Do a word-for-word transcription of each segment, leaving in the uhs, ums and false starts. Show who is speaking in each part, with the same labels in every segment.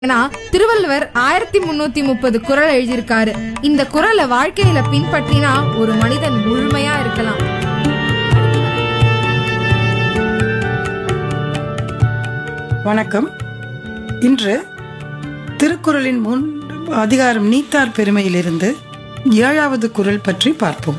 Speaker 1: ஏன்னா திருவள்ளுவர் ஆயிரத்தி முன்னூத்தி முப்பது குறள் எழுதியிருக்காரு. இந்த குறளை வாழ்க்கையில பின்பற்றினா ஒரு மனிதன் முழுமையா இருக்கலாம்.
Speaker 2: வணக்கம். இன்று திருக்குறளின் முன் அதிகாரம் நீத்தார் பெருமையிலிருந்து ஏழாவது குறள் பற்றி பார்ப்போம்.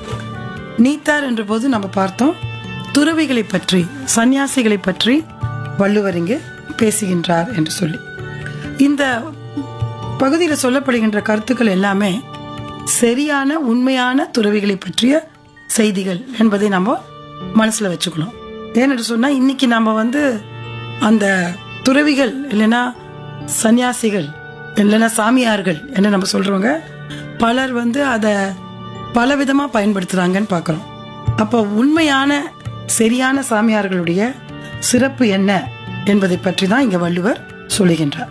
Speaker 2: நீத்தார் என்ற போது நம்ம பார்த்தோம் துறவிகளை பற்றி, சன்னியாசிகளை பற்றி வள்ளுவர் இங்கு பேசுகின்றார் என்று சொல்லி. இந்த பகுதியில் சொல்லப்படுகின்ற கருத்துக்கள் எல்லாமே சரியான உண்மையான துறவிகளை பற்றிய செய்திகள் என்பதை நம்ம மனசுல வச்சுக்கணும். ஏன்னு சொன்னா இன்னைக்கு நம்ம வந்து அந்த துறவிகள் இல்லைன்னா சன்னியாசிகள் இல்லைன்னா சாமியார்கள் என்ன நம்ம சொல்றவங்க பலர் வந்து அதை பல விதமா பயன்படுத்துறாங்கன்னு பார்க்கிறோம். அப்போ உண்மையான சரியான சாமியார்களுடைய சிறப்பு என்ன என்பதை பற்றி தான் இங்க வள்ளுவர் சொல்லுகின்றார்.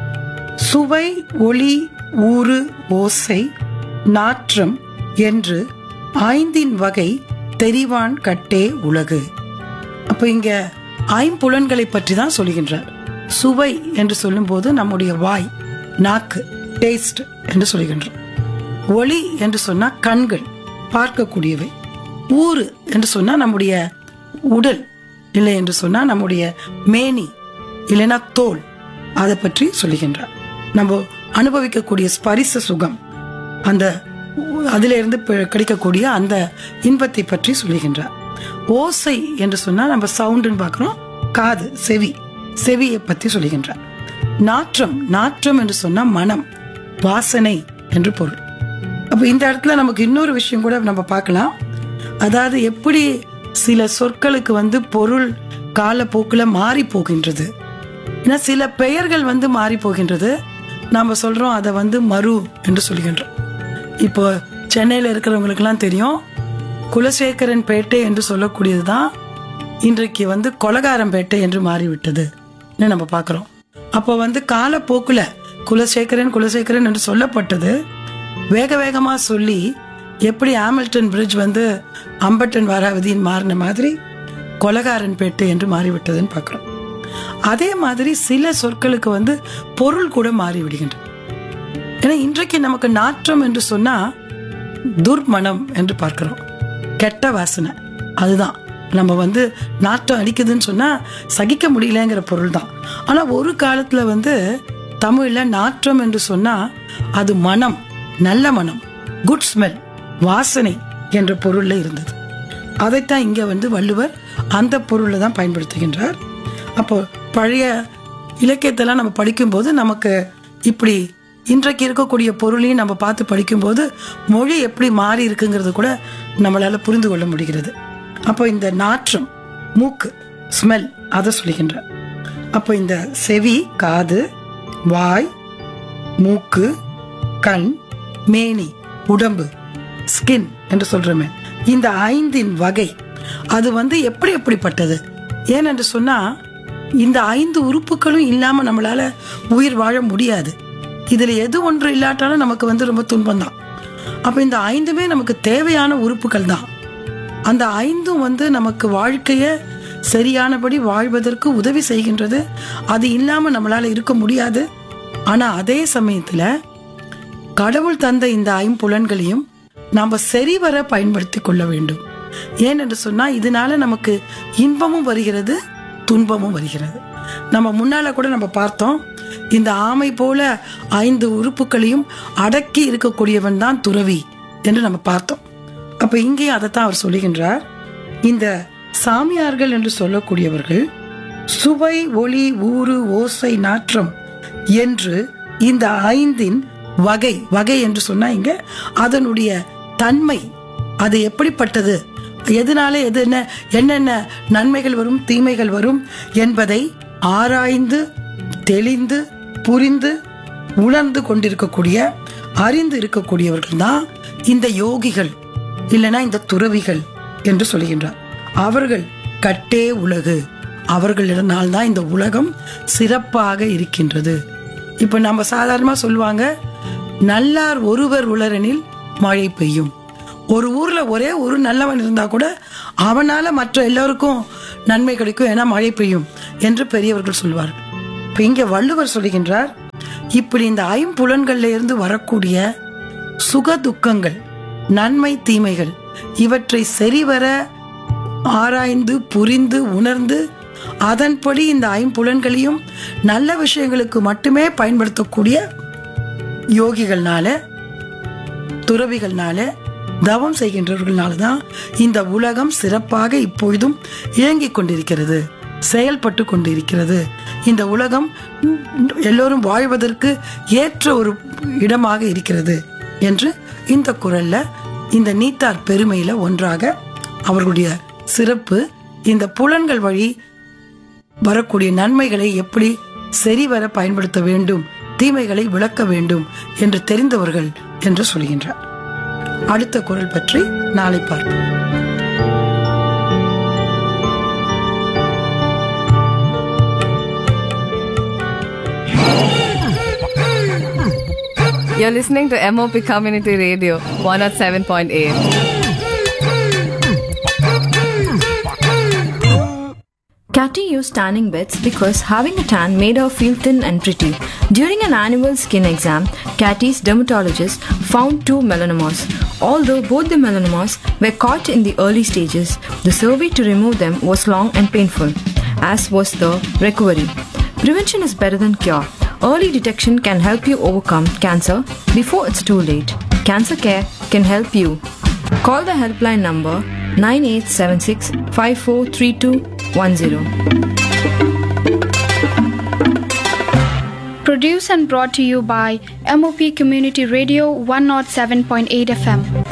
Speaker 2: சுவை, ஒளி, ஊறு, ஓசை, நாற்றம் என்று ஐந்தின் வகை தெரிவான் கட்டே உலகு. அப்ப இங்க ஐம்புலன்களை பற்றி தான் சொல்லுகின்றார். சுவை என்று சொல்லும் போது நம்முடைய வாய், நாக்கு, டேஸ்ட் என்று சொல்லுகின்றோம். ஒளி என்று சொன்னா கண்கள், பார்க்கக்கூடியவை. ஊறு என்று சொன்னா நம்முடைய உடல், இல்லை என்று சொன்னா நம்முடைய மேனி இல்லைன்னா தோல், அதை பற்றி சொல்லுகின்றார். நம்ம அனுபவிக்கக்கூடிய ஸ்பரிச சுகம், அந்த அதில இருந்து கிடைக்கக்கூடிய அந்த இன்பத்தை பற்றி சொல்லுகின்றார். ஓசை என்று சொன்னா நம்ம சவுண்டுன்னு பார்க்கிறோம், காது, செவி, செவியை பற்றி சொல்லுகின்றார். நாற்றம், நாற்றம் என்று சொன்னா மனம், வாசனை என்று பொருள். அப்ப இந்த இடத்துல நமக்கு இன்னொரு விஷயம் கூட நம்ம பார்க்கலாம். அதாவது எப்படி சில சொற்களுக்கு வந்து பொருள் காலப்போக்கில் மாறி போகின்றது. ஏன்னா சில பெயர்கள் வந்து மாறி போகின்றது. நாம சொல்றோம் அதை வந்து மறு என்று சொல்லுகின்றோம். இப்போ சென்னையில இருக்கிறவங்களுக்கெல்லாம் தெரியும், குலசேகரன் பேட்டை என்று சொல்லக்கூடியதுதான் இன்றைக்கு வந்து கொலகாரம்பேட்டை என்று மாறிவிட்டது நம்ம பார்க்கிறோம். அப்போ வந்து காலப்போக்குல குலசேகரன் குலசேகரன் என்று சொல்லப்பட்டது வேக வேகமா சொல்லி எப்படி ஹாமில்டன் பிரிட்ஜ் வந்து அம்பட்டன் வாராவதியின் மாறின மாதிரி கொலகாரன் பேட்டை என்று மாறிவிட்டதுன்னு பார்க்கிறோம். அதே மாதிரி சில சொற்களுக்கு வந்து பொருள் கூட மாறிவிடுகின்றது. ஏன்னா இன்றைக்கு நமக்கு நாற்றம் என்று சொன்னா துர்மணம் என்று பார்க்கிறோம், கெட்ட வாசனை. அதுதான் நம்ம வந்து நாற்றம் அடிக்குதுன்னு சொன்னா சகிக்க முடியலங்கிற பொருள் தான். ஆனா ஒரு காலத்துல வந்து தமிழ்ல நாற்றம் என்று சொன்னா அது மனம், நல்ல மனம், குட் ஸ்மெல், வாசனை என்ற பொருள்ல இருந்தது. அதைத்தான் இங்க வந்து வள்ளுவர் அந்த பொருளை தான் பயன்படுத்துகின்றார். அப்போ பழைய இலக்கியத்தெல்லாம் நம்ம படிக்கும்போது நமக்கு இப்படி இன்றைக்கு இருக்கக்கூடிய பொருளையும் நம்ம பார்த்து படிக்கும்போது மொழி எப்படி மாறி இருக்குங்கிறது கூட நம்மளால புரிந்து கொள்ள முடிகிறது. அப்போ இந்த நாற்றம், மூக்கு, ஸ்மெல், அதை சொல்லுகின்றார். அப்போ இந்த செவி, காது, வாய், மூக்கு, கண், மேனி, உடம்பு, ஸ்கின் என்று சொல்றோமே, இந்த ஐந்தின் வகை அது வந்து எப்படி எப்படிப்பட்டது. ஏனென்று சொன்னா இந்த ஐந்து உறுப்புகளும் இல்லாம நம்மளால உயிர் வாழ முடியாது. இதுல எது ஒன்று இல்லாட்டாலும் நமக்கு வந்து ரொம்ப துன்பம் தான். அப்ப இந்த ஐந்துமே நமக்கு தேவையான உறுப்புகள் தான். அந்த ஐந்தும் வந்து நமக்கு வாழ்க்கைய சரியானபடி வாழ்வதற்கு உதவி செய்கின்றது. அது இல்லாம நம்மளால இருக்க முடியாது. ஆனா அதே சமயத்துல கடவுள் தந்த இந்த ஐம்புலன்களையும் நாம சரிவர பயன்படுத்தி கொள்ள வேண்டும். ஏனென்று சொன்னா இதனால நமக்கு இன்பமும் வருகிறது, துன்பமும் வருகிறது. நம்ம முன்னால கூட நம்ம பார்த்தோம், இந்த ஆமை போல ஐந்து உறுப்புகளையும் அடக்கி இருக்கக்கூடியவன் தான் துறவி என்று நம்ம பார்த்தோம். அப்ப இங்கேயும் அதைத்தான் அவர் சொல்லுகின்றார். இந்த சாமியார்கள் என்று சொல்லக்கூடியவர்கள் சுவை, ஒளி, ஊறு, ஓசை, நாற்றம் என்று இந்த ஐந்தின் வகை, வகை என்று சொன்னா இங்க அதனுடைய தன்மை, அது எப்படிப்பட்டது, எதனால எது என்ன என்னென்ன நன்மைகள் வரும், தீமைகள் வரும் என்பதை ஆராய்ந்து தெளிந்து புரிந்து உணர்ந்து கொண்டிருக்கக்கூடிய, அறிந்து இருக்கக்கூடியவர்கள் தான் இந்த யோகிகள் இல்லைன்னா இந்த துறவிகள் என்று சொல்லுகின்றார். அவர்கள் கட்டே உலகு, அவர்களிடனால் தான் இந்த உலகம் சிறப்பாக இருக்கின்றது. இப்ப நம்ம சாதாரணமா சொல்லுவாங்க, நல்லார் ஒருவர் உளரெனில் மழை பெய்யும். ஒரு ஊர்ல ஒரே ஒரு நல்லவன் இருந்தா கூட அவனால மற்ற எல்லோருக்கும் நன்மை கிடைக்கும், ஏன்னா மழை பெய்யும் என்று பெரியவர்கள் சொல்வார்கள். இப்ப இங்க வள்ளுவர் சொல்லுகின்றார், இப்படி இந்த ஐம்புலன்கள்ல இருந்து வரக்கூடிய சுக துக்கங்கள், நன்மை தீமைகள் இவற்றை சரிவர ஆராய்ந்து புரிந்து உணர்ந்து அதன்படி இந்த ஐம்புலன்களையும் நல்ல விஷயங்களுக்கு மட்டுமே பயன்படுத்தக்கூடிய யோகிகள்னால, துறவிகள்னால, தவம் செய்கின்றவர்களால தான் இந்த உலகம் சிறப்பாக இப்பொழுதும் இயங்கிக் கொண்டிருக்கிறது, செயல்பட்டு கொண்டிருக்கிறது. இந்த உலகம் எல்லோரும் வாழ்வதற்கு ஏற்ற ஒரு இடமாக இருக்கிறது என்று இந்த குறள்ல, இந்த நீத்தார் பெருமையில ஒன்றாக அவர்களுடைய சிறப்பு, இந்த புலன்கள் வழி வரக்கூடிய நன்மைகளை எப்படி சரிவர பயன்படுத்த வேண்டும், தீமைகளை விளக்க வேண்டும் என்று தெரிந்தவர்கள் என்று சொல்கின்றார். அடுத்த குறள் பற்றி நாளை பார்ப்போம்.
Speaker 3: You're listening to M O P Community Radio one oh seven point eight.
Speaker 4: Catty used tanning beds because having a tan made her feel thin and pretty. During an annual skin exam, Catty's dermatologist found two melanomas. Although both the melanomas were caught in the early stages, the survey to remove them was long and painful, as was the recovery. Prevention is better than cure. Early detection can help you overcome cancer before it's too late. Cancer Care can help you. Call the helpline number nine eight seven six, five four three two one zero.
Speaker 5: Produced and brought to you by M O P Community Radio one oh seven point eight F M.